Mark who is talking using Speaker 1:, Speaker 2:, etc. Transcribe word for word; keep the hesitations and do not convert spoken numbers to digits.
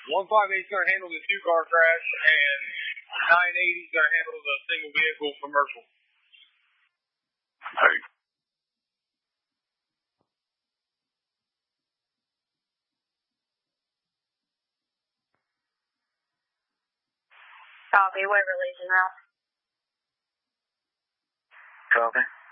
Speaker 1: one five eight's going to handle the two-car crash, and nine eighty's going to handle the single-vehicle commercial.
Speaker 2: Hey.
Speaker 3: Copy, Waverly's en route.
Speaker 2: Copy.